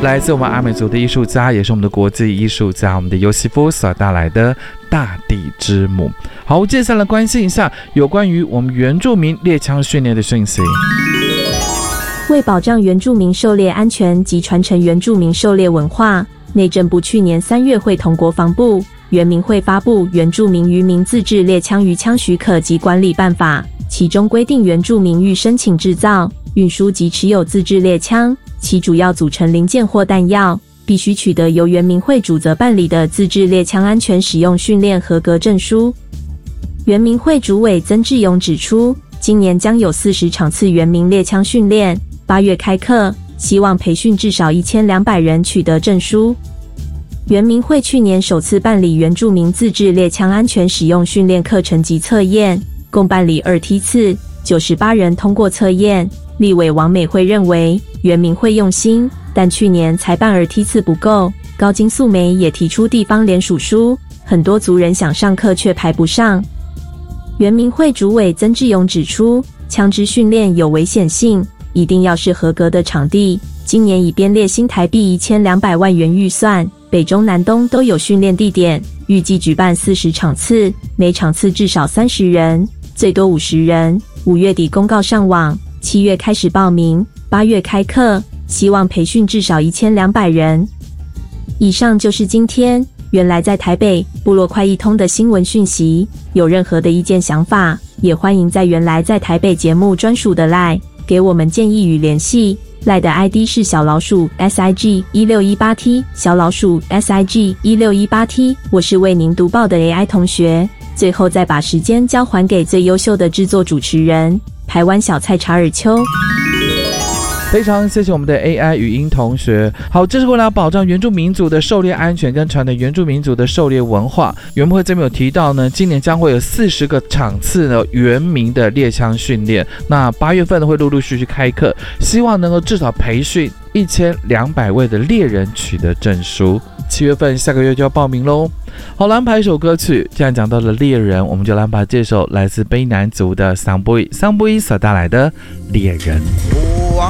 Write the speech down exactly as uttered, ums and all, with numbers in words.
来自我们阿美族的艺术家，也是我们的国际艺术家，我们的尤西夫所带来的大地之母。好，接下来关心一下有关于我们原住民猎枪训练的讯息。 为保障原住民狩猎安全及传承原住民狩猎文化，内政部去年三月会同国防部、原民会发布《原住民渔民自制猎枪渔枪许可及管理办法》，其中规定原住民欲申请制造、运输及持有自制猎枪，其主要组成零件或弹药，必须取得由原民会主责办理的自制猎枪安全使用训练合格证书。原民会主委曾志勇指出，今年将有四十场次原民猎枪训练，八月开课，希望培训至少一千两百人取得证书。原民会去年首次办理原住民自制猎枪安全使用训练课程及测验，共办理二梯次，九十八人通过测验。立委王美惠认为，原民会用心，但去年才办二梯次不够。高金素梅也提出地方联署书，很多族人想上课却排不上。原民会主委曾志勇指出，枪支训练有危险性，一定要是合格的场地。今年已编列新台币一千两百万元预算，北中南东都有训练地点，预计举办四十场次，每场次至少三十人，最多五十人。五月底公告上网，七月开始报名，八月开课，希望培训至少一千两百人。以上就是今天原来在台北部落快一通的新闻讯息，有任何的意见想法，也欢迎在原来在台北节目专属的 LINE 给我们建议与联系。LINE 的 I D 是小老鼠 S I G 一六一八 T， 小老鼠 S I G 一六一八 T。 我是为您读报的 A I 同学。最后再把时间交还给最优秀的制作主持人台湾小菜查尔丘。 非常谢谢我们的 A I 语音同学。好，这是为了保障原住民族的狩猎安全跟传承原住民族的狩猎文化，原民会这边有提到呢，今年将会有四十个场次呢原民的猎枪训练，那八月份呢会陆陆续续开课，希望能够至少培训一千两百位的猎人取得证书。七月份下个月就要报名喽。好，来安排一首歌曲，既然讲到了猎人，我们就来安排这首来自卑南族的桑布伊桑布伊所带来的猎人。